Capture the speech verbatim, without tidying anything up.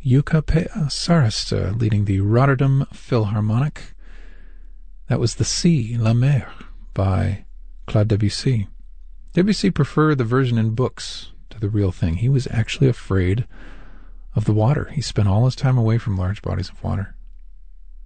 Jukka Pea Sarasta leading the Rotterdam Philharmonic. That was The Sea, La Mer, by Claude Debussy. Debussy preferred the version in books to the real thing. He was actually afraid of the water. He spent all his time away from large bodies of water.